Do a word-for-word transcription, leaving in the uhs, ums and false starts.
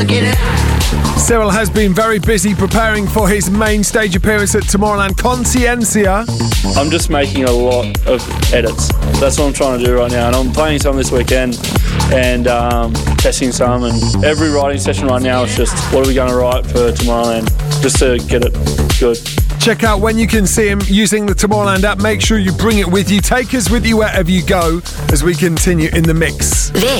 Cyril has been very busy preparing for his main stage appearance at Tomorrowland Conciencia. I'm just making a lot of edits. That's what I'm trying to do right now. And I'm playing some this weekend and um, testing some. And every writing session right now is just, what are we going to write for Tomorrowland? Just to get it good. Check out when you can see him using the Tomorrowland app. Make sure you bring it with you. Take us with you wherever you go as we continue in the mix. This